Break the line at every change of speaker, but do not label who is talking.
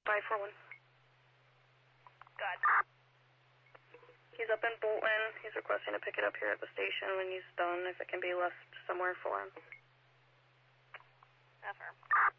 541.
Good.
He's up in Bolton. He's requesting to pick it up here at the station when he's done, if it can be left somewhere for him.
Affirm.